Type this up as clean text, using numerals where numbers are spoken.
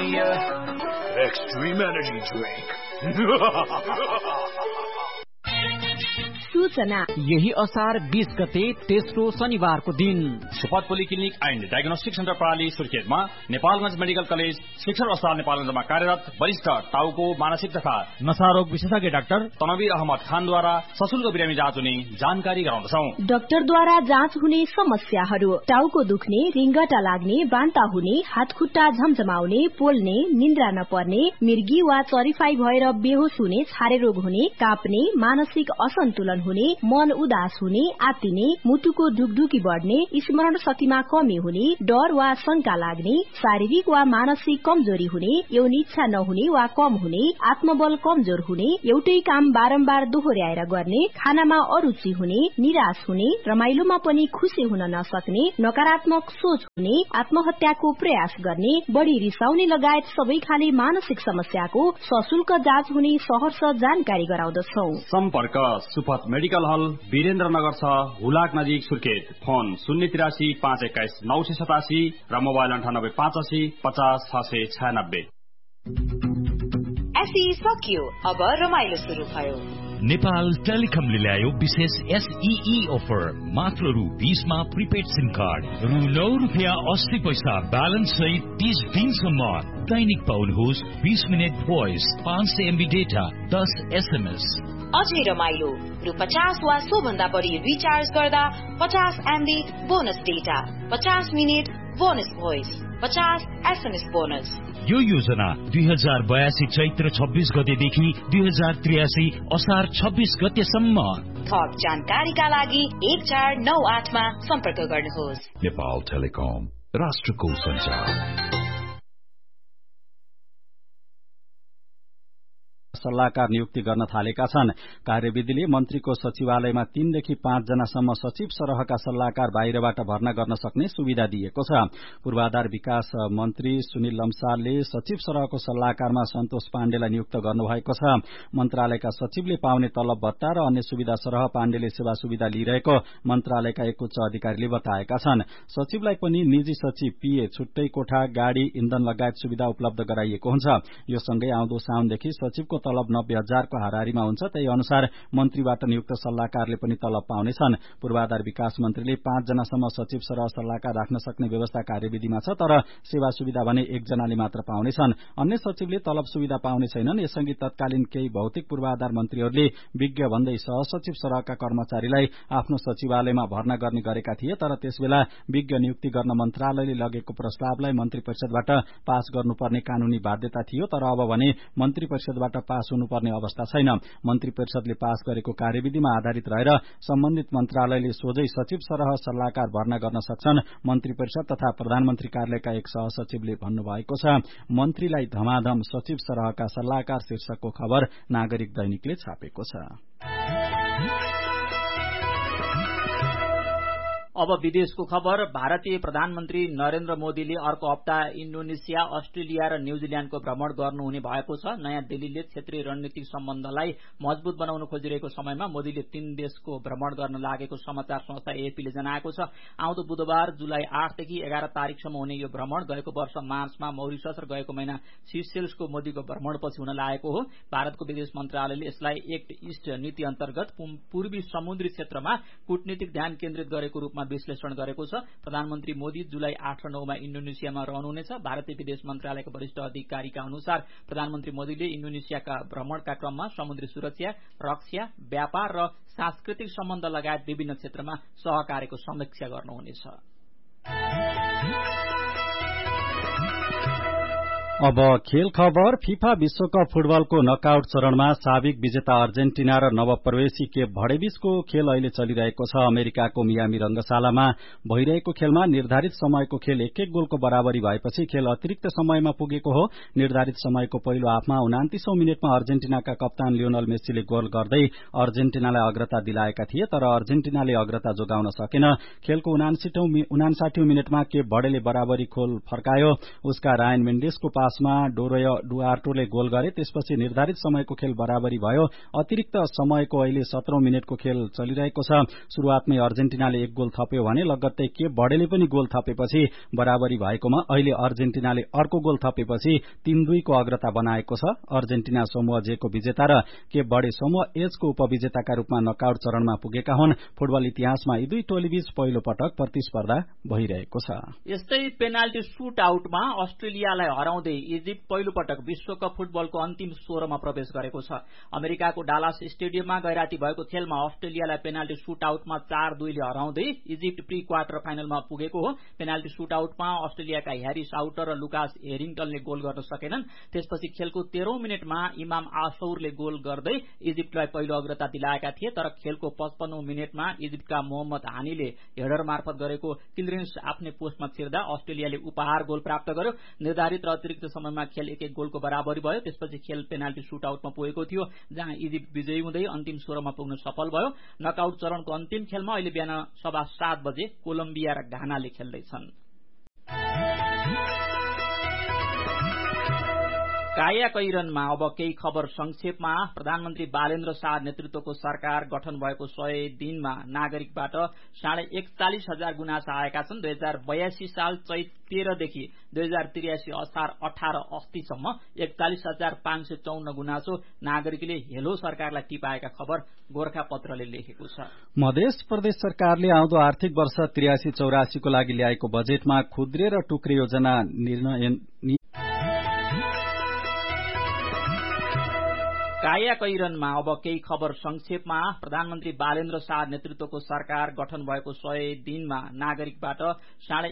Extreme Energy Drink. सूचना यही असार 20 गते तेस्रो शनिबारको दिन सुपथ पोलिक्लिनिक एन्ड डायग्नोस्टिक सेन्टर प्रणाली सुर्खेतमा नेपालगञ्ज मेडिकल कलेज शिक्षण अस्पताल नेपालगञ्जमा कार्यरत वरिष्ठ टाउको मानसिक तथा नशारोग विशेषज्ञ डाक्टर तनवीर अहमद खानद्वारा सशुल्क बिरामी जाँच हुने जानकारी गराउँदछौं। डाक्टरद्वारा जाँच हुने समस्याहरू टाउको दुख्ने, रिङ्गटा लाग्ने, बान्ता हुने, हातखुट्टा झमझमाउने, पोल्ने, निन्द्रा नपर्ने, मिर्गी वा चरिफाई भएर बेहोस हुने, छारे रोग हुने, काप्ने, मानसिक असन्तुलन हुने, मन उदास हुने, आत्तिने, मुटुको ढुकढुकी बढ्ने, स्मरण शक्तिमा कमी हुने, डर वा शंका लाग्ने, शारीरिक वा मानसिक कमजोरी हुने, यौन इच्छा नहुने वा कम हुने, आत्मबल कमजोर हुने, एउटै काम बारम्बार दोहोर्याएर गर्ने, खानामा अरुचि हुने, निराश हुने, रमाइलोमा पनि खुशी हुन नसक्ने, नकारात्मक सोच हुने, आत्महत्याको प्रयास गर्ने, बढी रिसाउने लगायत सबै खाले मानसिक समस्याको सशुल्क जाँच हुने सहर्ष जानकारी गराउँदछौ। सम्पर्क सुपथ मेडिकल हल वीरेन्द्रनगर 6 हुलाक नजिक सुर्खेत। फोन 083 521 987 र मोबाइल 98 85 50 696। एसई सकियो, अब रमाइलो सुरु भयो। नेपाल टेलिकमले ल्यायो विशेष SEE अफर। मात्र रु 20 मा प्रिपेड सिम कार्ड, रु 9 रुपियाँ 80 पैसा ब्यालेन्स सहित 30 दिनसम्म दैनिक पाउनुहोस् 20 minute voice, 500 MB data, 10 SMS। अझै रमाइलो, रु 50 वा सो भन्दा बढी रिचार्ज गर्दा 50 MB bonus data, 50 minute bonus voice, 50 SMS bonus. यो योजना 2082 चैत्र 26 गतेदेखि 2083 असार 26 गतेसम्म। थप जानकारीका लागि 1498 मा सम्पर्क गर्नुहोस्। नेपाल टेलिकम, राष्ट्रको सञ्चार। सल्लाहकार नियुक्ति गर्न थालेका छन्। कार्यविधिले मन्त्रीको सचिवालयमा 3 देखि 5 जनासम्म सचिव सरहका सल्लाहकार बाहिरबाट भर्ना गर्न सक्ने सुविधा दिएको छ। पूर्वाधार विकास मन्त्री सुनिल लम्सालले सचिव सरहको सल्लाहकारमा सन्तोष पाण्डेलाई नियुक्त गर्नुभएको छ। मन्त्रालयका सचिवले पाउने तलब भत्ता र अन्य सुविधा सरह पाण्डेले सेवा सुविधा लिइरहेको मन्त्रालयका एक उच्च अधिकारीले बताएका छन्। सचिवलाई पनि निजी सचिव, PA, छुट्टै कोठा, गाड़ी, इन्धन लगायत सुविधा उपलब्ध गराइएको हुन्छ। यो सँगै आउँदो साउनदेखि सचिवको तलब 90,000 को हाराहारीमा हुन्छ। त्यही अनुसार मन्त्रीबाट नियुक्त सल्लाहकारले पनि तलब पाउनेछन्। पूर्वाधार विकास मन्त्रीले 5 जनासम्म सचिव सरह सल्लाहकार राख्न सक्ने व्यवस्था कार्यविधिमा छ, तर सेवा सुविधा भने 1 जनाले मात्र पाउनेछन्। अन्य सचिवले तलब सुविधा पाउने छैनन्। यसअघि तत्कालीन केही भौतिक पूर्वाधार मन्त्रीहरूले विज्ञ भन्दै सहसचिव सरहका कर्मचारीलाई आफ्नो सचिवालयमा भर्ना गर्ने गरेका थिए, तर त्यसबेला विज्ञ नियुक्ति गर्न मन्त्रालयले लगेको प्रस्तावलाई मन्त्री परिषदबाट पास गर्नुपर्ने कानूनी बाध्यता थियो, तर अब भने मन्त्री परिषदबाट पास हुनुपर्ने अवस्था छैन। मन्त्री परिषदले पास गरेको कार्यविधिमा आधारित रहेर सम्बन्धित मन्त्रालयले सोझै सचिव सरह सल्लाहकार भर्ना गर्न सक्छन्। मन्त्री परिषद तथा प्रधानमन्त्री कार्यालयका एक सहसचिवले भन्नुभएको छ। मन्त्रीलाई धमाधम सचिव सरहका सल्लाहकार शीर्षकको खबर नागरिक दैनिकले छापेको छ। अब विदेशको खबर। भारतीय प्रधानमन्त्री नरेन्द्र मोदीले अर्को हप्ता इन्डोनेसिया, अस्ट्रेलिया र न्यूजील्याण्डको भ्रमण गर्नुहुने भएको छ। नयाँ दिल्लीले क्षेत्रीय रणनीतिक सम्बन्धलाई मजबूत बनाउन खोजिरहेको समयमा मोदीले 3 देशको भ्रमण गर्न लागेको समाचार संस्था AFPले जनाएको छ। आउँदो बुधबार जुलाई 8 देखि 11 तारिकसम्म हुने यो भ्रमण गएको वर्ष मार्चमा मौरिसस र गएको महिना सिसेल्सको मोदीको भ्रमणपछि हुन लागेको हो। भारतको विदेश मन्त्रालयले यसलाई एक्ट ईस्ट नीति अन्तर्गत पूर्वी समुद्री क्षेत्रमा कूटनीतिक ध्यान केन्द्रित गरेको रूपमा विश्लेषण गरेको छ। प्रधानमन्त्री मोदी जुलाई 8 र 9 मा इन्डोनेसियामा रहनुहुनेछ। भारतीय विदेश मन्त्रालयका वरिष्ठ अधिकारीका अनुसार प्रधानमन्त्री मोदीले इन्डोनेसियाका भ्रमणका क्रममा समुद्री सुरक्षा, रक्षा, व्यापार र सांस्कृतिक सम्बन्ध लगायत विभिन्न क्षेत्रमा सहकार्यको समीक्षा गर्नुहुनेछ। अब खेल खबर। फिफा विश्वकप फुटबलको नकआउट चरणमा साबिक विजेता अर्जेन्टिना र नवप्रवेशी केप भर्डेबीचको खेल अहिले चलिरहेको छ। अमेरिकाको मियामी रंगशालामा भइरहेको खेलमा निर्धारित समयको खेल 1-1 गोलको बराबरी भएपछि खेल अतिरिक्त समयमा पुगेको हो। निर्धारित समयको पहिलो हाफमा 29औं मिनेटमा अर्जेन्टिनाका कप्तान लियोनल मेस्सीले गोल गर्दै अर्जेन्टिनालाई अग्रता दिलाएका थिए, तर अर्जेन्टिनाले अग्रता जोगाउन सकेन। खेलको 59औं मिनेटमा केप भर्डेले बराबरी गोल फर्कायो। उसका रायन मेन्डेसको डलासमा डुआर्टोले गोल गरे। त्यसपछि निर्धारित समयको खेल बराबरी भयो। अतिरिक्त समयको अहिले 17औं मिनेटको खेल चलिरहेको छ। शुरूआतमै अर्जेन्टिनाले एक गोल थप्यो भने लगत्तै केप भर्डेले पनि गोल थपेपछि बराबरी भएकोमा अहिले अर्जेन्टिनाले अर्को गोल थपेपछि 3-2 को अग्रता बनाएको छ। अर्जेन्टिना समूह जे को विजेता र केप भर्डे समूह एच को उपविजेताका रूपमा नकआउट चरणमा पुगेका हुन्। फुटबल इतिहासमा यी दुई टोलीबीच पहिलो पटक प्रतिस्पर्धा भइरहेको छ। यस्तै पेनाल्टी शूट आउटमा अस्ट्रेलियालाई हराउँदै इजिप्ट पहिलो पटक विश्वकप फुटबलको अन्तिम 16 मा प्रवेश गरेको छ। अमेरिकाको डालास स्टेडियममा गैराती भएको खेलमा अस्ट्रेलियालाई पेनाल्टी शूट आउटमा 4-2 ले हराउँदै इजिप्ट प्री क्वार्टर फाइनलमा पुगेको हो। पेनाल्टी शूट आउटमा अस्ट्रेलियाका ह्यारी साउटर र लुकास हेरिङटनले गोल गर्न सकेनन्। त्यसपछि खेलको 13औं मिनेटमा इमाम आशौरले गोल गर्दै इजिप्टलाई पहिलो अग्रता दिलाएका थिए। तर खेलको 55औं मिनेटमा इजिप्टका मोहम्मद हानीले हेडर मार्फत गरेको क्लियरेन्स आफ्नै पोस्टमा छिर्दा अस्ट्रेलियाले उपहार गोल प्राप्त गर्यो। निर्धारित र अतिरिक्त समयमा खेल 1-1 गोलको बराबरी भयो। त्यसपछि खेल पेनाल्टी शूट आउटमा पुगेको थियो, जहाँ इजिप्ट विजयी हुँदै अन्तिम 16 मा पुग्न सफल भयो। नकआउट चरणको अन्तिम खेलमा अहिले बिहान 7:15 बजे कोलम्बिया र घानाले खेल्दैछन्। कायाकैरनमा अब केही खबर संक्षेपमा। प्रधानमन्त्री बालेन्द्र शाह नेतृत्वको सरकार गठन भएको 100 दिनमा नागरिकबाट 41,500 गुनासा आएका छन्। 2082 साल चैत 13 देखि 2083 असार 18 अस्तिसम्म 41,554 गुनासो नागरिकले हेलो सरकारलाई टिपाएका खबर गोरखापत्रले लेखेको छ। मध्य प्रदेश सरकारले आउँदो आर्थिक वर्ष 83-84 को लागि ल्याएको बजेटमा खुद्रे र टुक्रे योजना कायाकैरनमा अब केही खबर संक्षेपमा। प्रधानमन्त्री बालेन्द्र शाह नेतृत्वको सरकार गठन भएको 100 दिनमा नागरिकबाट